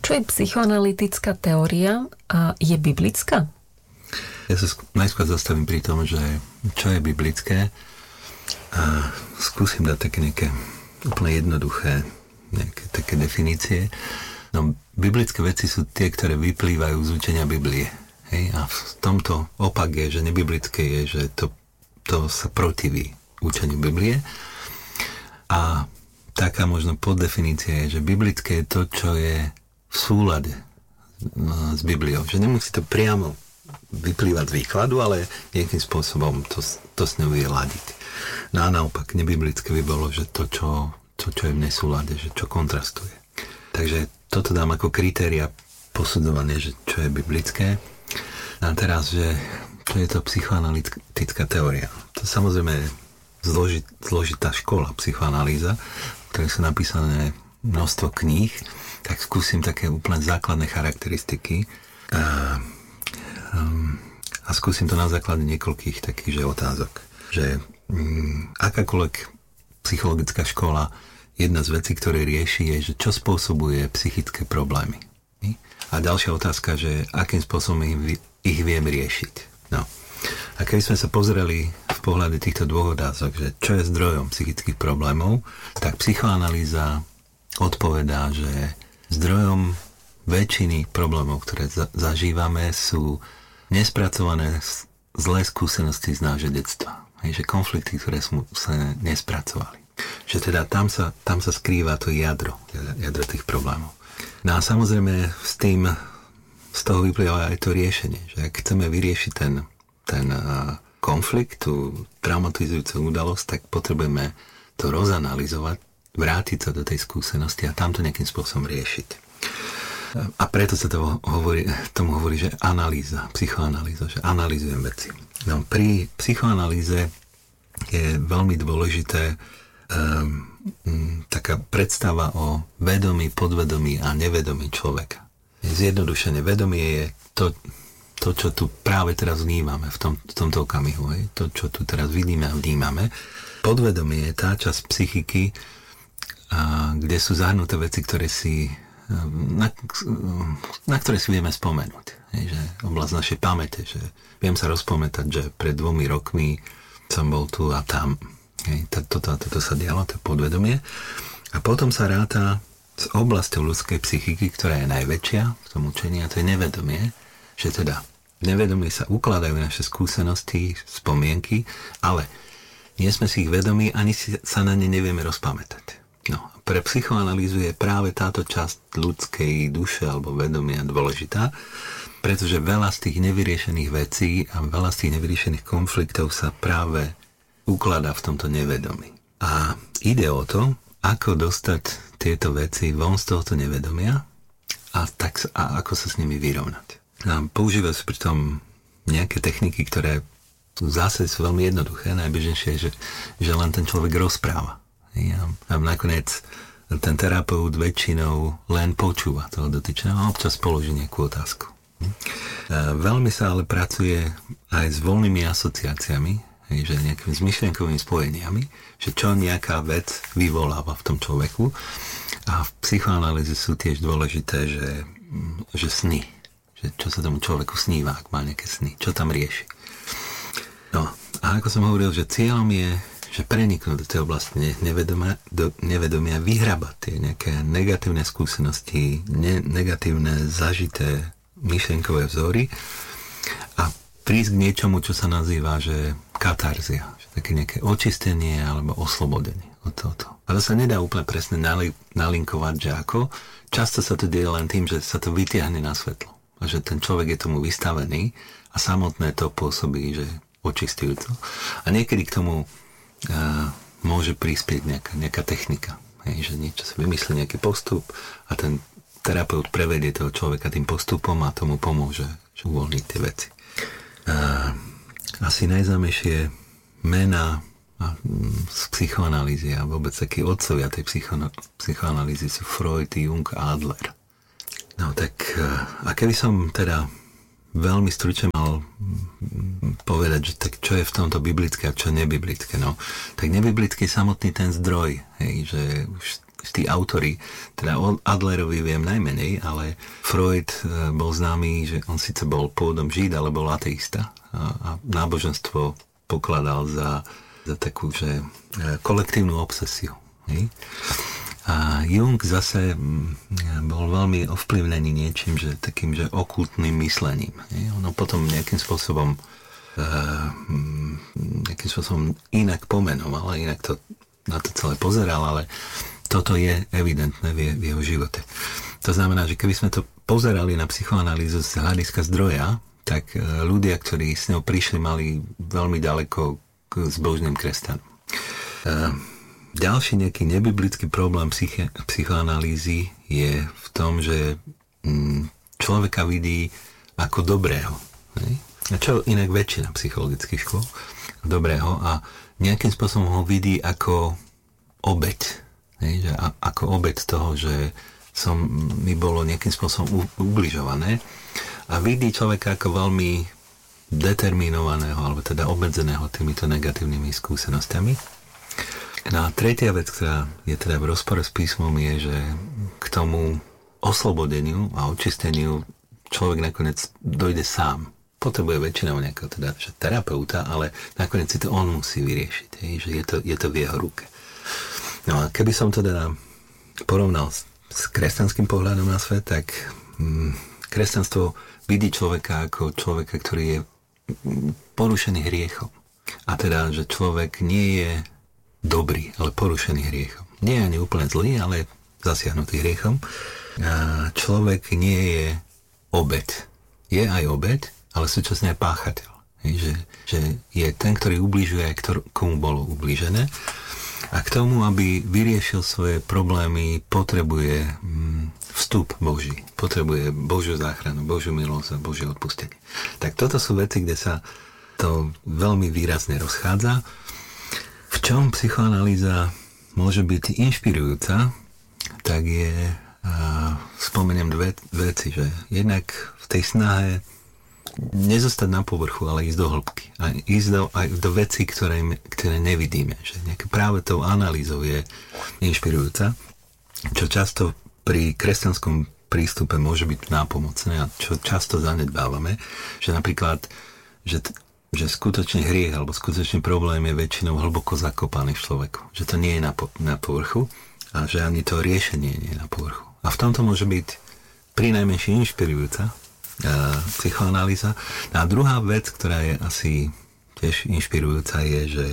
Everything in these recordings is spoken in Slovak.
Čo je psychoanalytická teória a je biblická? Ja sa najskôr zastavím pri tom, že čo je biblické a skúsim dať také nejaké úplne jednoduché nejaké také definície. No, biblické veci sú tie, ktoré vyplývajú z učenia Biblie. Hej? A v tomto opak je, že nebiblické je, že to sa protiví učeniu Biblie. A taká možno poddefinícia je, že biblické je to, čo je v súlade s Bibliou. Že nemusí to priamo vyplývať z výkladu, ale nejakým spôsobom to s ňou vie ladiť. No a naopak, nebiblické by bolo, že to, čo je v nesúlade, že čo kontrastuje. Takže toto dám ako kritéria posudzovanie, že čo je biblické. A teraz, že čo je to psychoanalytická teória. To samozrejme je zložitá škola psychoanalýza, ktoré sú napísané množstvo kníh, tak skúsim také úplne základné charakteristiky a skúsim to na základe niekoľkých takých otázok. Že akákoľvek psychologická škola, jedna z vecí, ktoré rieši, je, že čo spôsobuje psychické problémy. A ďalšia otázka, že akým spôsobom ich viem riešiť. No. A keby sme sa pozreli v pohľade týchto dvoch otázok, že čo je zdrojom psychických problémov, tak psychoanalýza odpovedá, že zdrojom väčšiny problémov, ktoré zažívame, sú nespracované zlé skúsenosti z nášho detstva. Že konflikty, ktoré sa nespracovali. Že teda tam sa skrýva to jadro tých problémov. No a samozrejme z toho vyplýva aj to riešenie, že ak chceme vyriešiť ten konflikt, tú traumatizujúcu udalosť, tak potrebujeme to rozanalizovať, vrátiť sa do tej skúsenosti a tam to nejakým spôsobom riešiť. A preto sa tomu hovorí, že psychoanalýza, že analyzujem veci. No, pri psychoanalýze je veľmi dôležité taká predstava o vedomí, podvedomí a nevedomí človeka. Zjednodušene, vedomie je to, čo tu práve teraz vnímame v tomto okamihu. To, čo tu teraz vidíme a vnímame. Podvedomie je tá časť psychiky, kde sú zahrnuté veci, na ktoré si vieme spomenúť. Že oblasť našej pamäte, že viem sa rozpamätať, že pred 2 rokmi som bol tu a tam. Toto sa dialo, to je podvedomie. A potom sa ráta s oblasťou ľudskej psychiky, ktorá je najväčšia v tom učení, a to je nevedomie, že teda v nevedomí sa ukladajú naše skúsenosti, spomienky, ale nie sme si ich vedomí, ani sa na ne nevieme rozpamätať. No, pre psychoanalýzu je práve táto časť ľudskej duše alebo vedomia dôležitá, pretože veľa z tých nevyriešených vecí a veľa z tých nevyriešených konfliktov sa práve ukladá v tomto nevedomí. A ide o to, ako dostať tieto veci von z tohto nevedomia a ako sa s nimi vyrovnať. A používajú sa pritom nejaké techniky, ktoré zase sú veľmi jednoduché. Najbežnejšie je, že len ten človek rozpráva. A nakoniec ten terapeut väčšinou len počúva toho dotyčného a občas položí nejakú otázku. Veľmi sa ale pracuje aj s voľnými asociáciami, že nejakými myšlienkovými spojeniami, že čo nejaká vec vyvoláva v tom človeku. A v psychoanalýze sú tiež dôležité, že sny, že čo sa tomu človeku sníva, ak má nejaké sny, čo tam rieši. No a ako som hovoril, že cieľom je, že preniknúť do tej oblasti nevedomia, vyhrabať tie nejaké negatívne skúsenosti, negatívne zažité myšlienkové vzory a prísť k niečomu, čo sa nazýva, že katarzia, že také nejaké očistenie alebo oslobodenie od tohoto. Ale sa nedá úplne presne nalinkovať, že ako. Často sa to deje len tým, že sa to vytiahne na svetlo a že ten človek je tomu vystavený a samotné to pôsobí, že očistujúco. A niekedy k tomu môže prispieť nejaká technika. Že niečo sa vymyslí, nejaký postup a ten terapeut prevedie toho človeka tým postupom a tomu pomôže uvoľniť tie veci. Asi najznámejšie mená z psychoanalýzy a vôbec takí otcovia tej psychoanalýzy sú Freud, Jung a Adler. No tak, a keby som teda veľmi stručne mal povedať, že tak čo je v tomto biblické a čo nebiblické, no, tak nebiblický je samotný ten zdroj, že už tí autori, teda o Adlerovi viem najmenej, ale Freud bol známy, že on síce bol pôvodom Žid, ale bol ateista a náboženstvo pokladal za takú, že kolektívnu obsesiu. Hej? A Jung zase bol veľmi ovplyvnený niečím, že takým, že okultným myslením. Hej? Ono potom nejakým spôsobom inak pomenoval, inak to na to celé pozeral, ale toto je evidentné v jeho živote. To znamená, že keby sme to pozerali na psychoanalýzu z hľadiska zdroja, tak ľudia, ktorí s ňou prišli, mali veľmi ďaleko k zbožným kresťanom. Ďalší nejaký nebiblický problém psychoanalýzy je v tom, že človeka vidí ako dobrého. Ne? A čo inak väčšina psychologických škôl? Dobrého a nejakým spôsobom ho vidí ako obeť. Ne? Že ako obeť toho, že mi bolo nejakým spôsobom ubližované a vidí človeka ako veľmi determinovaného, alebo teda obmedzeného týmito negatívnymi skúsenostiami. No a tretia vec, ktorá je teda v rozpore s písmom, je, že k tomu oslobodeniu a očisteniu človek nakoniec dojde sám. Potrebuje väčšinou nejakého teda, že terapeuta, ale nakoniec si to on musí vyriešiť, že je to v jeho ruke. No a keby som to teda porovnal s kresťanským pohľadom na svet, tak kresťanstvo vidí človeka ako človeka, ktorý je porušený hriechom. A teda, že človek nie je dobrý, ale porušený hriechom. Nie je ani úplne zlý, ale zasiahnutý hriechom. A človek nie je obeť. Je aj obeť, ale súčasne aj páchateľ. Že je ten, ktorý ubližuje aj komu bolo ubližené. A k tomu, aby vyriešil svoje problémy, potrebuje vstup Boží. Potrebuje Božiu záchranu, Božiu milosť a Božie odpustenie. Tak toto sú veci, kde sa to veľmi výrazne rozchádza. V čom psychoanalýza môže byť inšpirujúca, tak je, spomeniem dve veci, že jednak v tej snahe nezostať na povrchu, ale ísť do hĺbky. A ísť aj do vecí, ktoré nevidíme. Že nejaké práve tou analýzou je inšpirujúca, čo často pri kresťanskom prístupe môže byť nápomocné a čo často zanedbávame, že napríklad, že skutočný hriech alebo skutočný problém je väčšinou hlboko zakopaný v človeku. Že to nie je na povrchu a že ani to riešenie nie je na povrchu. A v tomto môže byť prinajmenšie inšpirujúca psychoanalýza. A druhá vec, ktorá je asi tiež inšpirujúca, je, že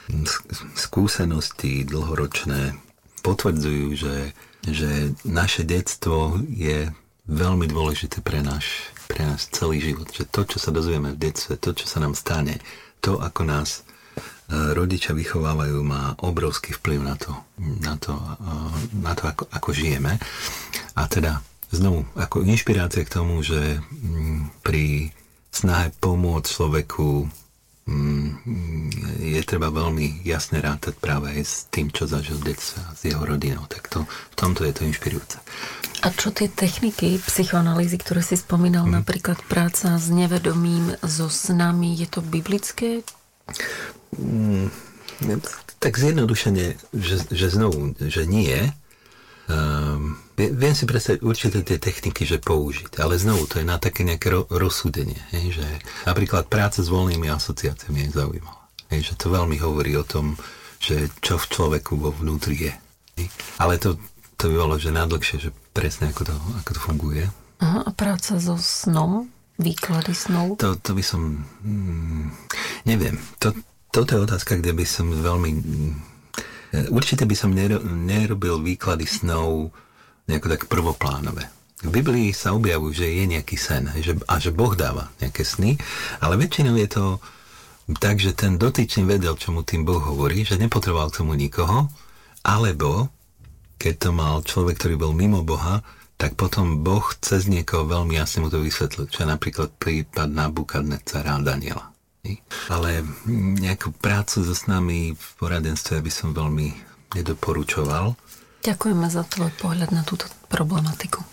skúsenosti dlhoročné potvrdzujú, že naše detstvo je veľmi dôležité pre náš celý život. Že to, čo sa dozvieme v detstve, to, čo sa nám stane, to, ako nás rodičia vychovávajú, má obrovský vplyv na to ako žijeme. A teda znovu, ako inšpirácia k tomu, že pri snahe pomôcť človeku je treba veľmi jasne rátať práve aj s tým, čo zažil v detstve a s jeho rodinou. Tak v tomto je to inšpirujúce. A čo tie techniky psychoanalýzy, ktoré si spomínal, napríklad práca s nevedomím, so snami, je to biblické? Tak zjednodušene, že znovu, že nie. Viem si predstaviť určite tie techniky, že použiť, ale znovu to je na také nejaké rozsúdenie, že napríklad práca s voľnými asociáciami je zaujímavá, že to veľmi hovorí o tom, že čo v človeku vo vnútri je. Ale to by bolo, že nadlhšie, že presne ako to funguje. Aha, a práca so snom? Výklady snov? To by som neviem. Toto je otázka, kde by som veľmi určite by som nerobil výklady snov nejako tak prvoplánové. V Biblii sa objavujú, že je nejaký sen a že Boh dáva nejaké sny, ale väčšinou je to tak, že ten dotyčný vedel, čo mu tým Boh hovorí, že nepotreboval k tomu nikoho, alebo keď to mal človek, ktorý bol mimo Boha, tak potom Boh cez niekoho veľmi jasne mu to vysvetlil, čo je napríklad prípad Nabukadnecara a Daniela. Ale nejakú prácu so snami v poradenstve by som veľmi nedoporučoval. Ďakujeme za tvoj pohľad na túto problematiku.